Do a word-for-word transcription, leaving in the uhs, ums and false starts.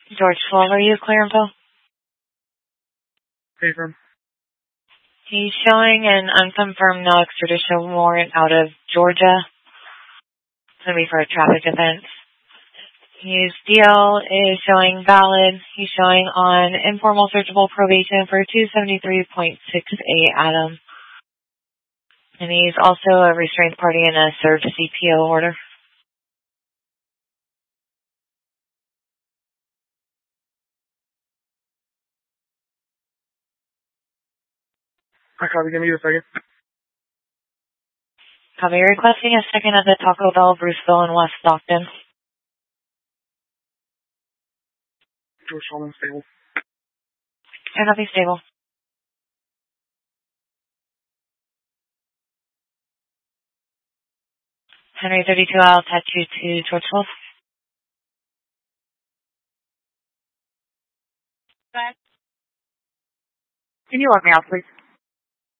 George twelve, are you clear info? Confirm. He's showing an unconfirmed no extradition warrant out of Georgia. It's going to be for a traffic offense. His D L is showing valid. He's showing on informal searchable probation for two seventy-three point six eight Adam. And he's also a restrained party in a served C P O order. I copy. Give me a second. Copy. Requesting a second at the Taco Bell, Bruceville, and West Stockton. George Solomon, stable. And copy, stable. Henry thirty-two, I'll attach you to George twelve. Can you log me out, please?